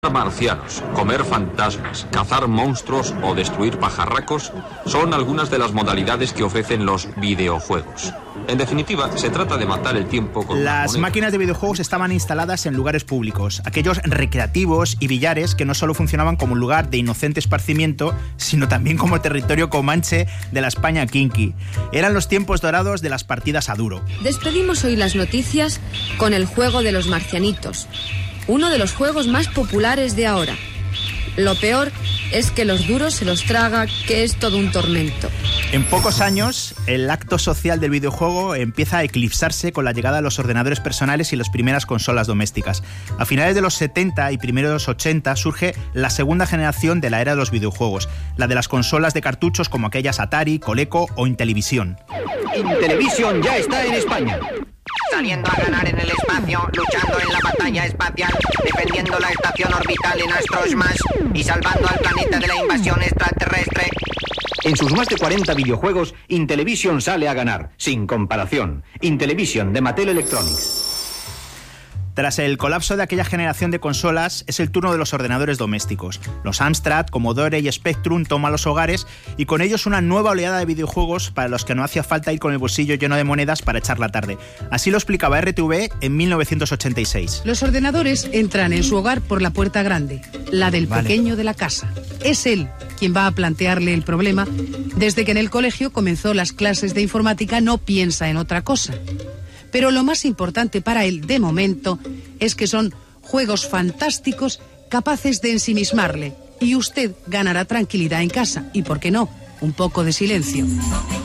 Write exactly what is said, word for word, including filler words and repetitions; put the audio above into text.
Marcianos, comer fantasmas, cazar monstruos o destruir pajarracos son algunas de las modalidades que ofrecen los videojuegos. En definitiva, se trata de matar el tiempo con Las máquinas de videojuegos estaban instaladas en lugares públicos, aquellos recreativos y billares que no solo funcionaban como un lugar de inocente esparcimiento, sino también como territorio comanche de la España kinky. Eran los tiempos dorados de las partidas a duro. Despedimos hoy las noticias con el juego de los marcianitos, uno de los juegos más populares de ahora. Lo peor es que los duros se los traga, que es todo un tormento. En pocos años, el acto social del videojuego empieza a eclipsarse con la llegada de los ordenadores personales y las primeras consolas domésticas. A finales de los setenta y primeros de los ochenta surge la segunda generación de la era de los videojuegos, la de las consolas de cartuchos como aquellas Atari, Coleco o Intellivision. Intellivision ya está en España. Saliendo a ganar en el espacio, luchando en la batalla espacial, defendiendo la estación orbital en Astrosmas y salvando al planeta de la invasión extraterrestre. En sus más de cuarenta videojuegos, Intellivision sale a ganar, sin comparación. Intellivision de Mattel Electronics. Tras el colapso de aquella generación de consolas, es el turno de los ordenadores domésticos. Los Amstrad, Commodore y Spectrum toman los hogares y con ellos una nueva oleada de videojuegos para los que no hacía falta ir con el bolsillo lleno de monedas para echar la tarde. Así lo explicaba R T V en mil novecientos ochenta y seis. Los ordenadores entran en su hogar por la puerta grande, la del vale. pequeño de la casa. Es él quien va a plantearle el problema. Desde que en el colegio comenzó las clases de informática no piensa en otra cosa. Pero lo más importante para él, de momento, es que son juegos fantásticos capaces de ensimismarle. Y usted ganará tranquilidad en casa. Y, ¿por qué no?, un poco de silencio.